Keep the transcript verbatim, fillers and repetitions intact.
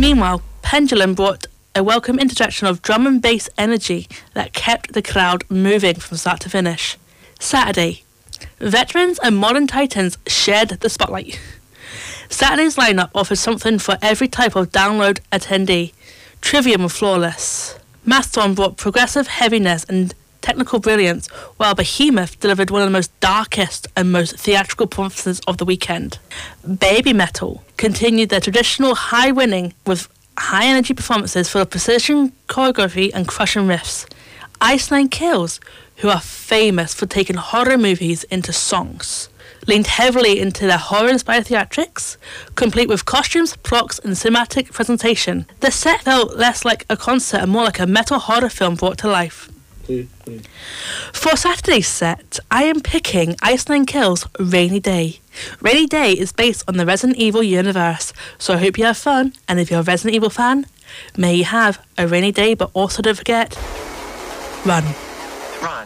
Meanwhile, Pendulum brought a welcome interjection of drum and bass energy that kept the crowd moving from start to finish. Saturday. Veterans and modern titans shared the spotlight. Saturday's lineup offers something for every type of download attendee. Trivium was flawless. Mastodon brought progressive heaviness and technical brilliance, while Behemoth delivered one of the most darkest and most theatrical performances of the weekend. Baby Metal continued their traditional high winning with high energy performances full of precision choreography and crushing riffs. Ice Nine Kills, who are famous for taking horror movies into songs, leaned heavily into their horror-inspired theatrics, complete with costumes, props, and cinematic presentation. The set felt less like a concert and more like a metal horror film brought to life. For Saturday's set, I am picking Ice Nine Kills' Rainy Day. Rainy Day is based on the Resident Evil universe, so I hope you have fun, and if you're a Resident Evil fan, may you have a rainy day, but also don't forget, run. Run.